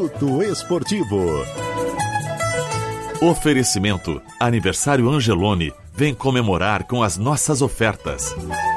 Minuto Esportivo. Oferecimento Aniversário Angeloni. Vem comemorar com as nossas ofertas.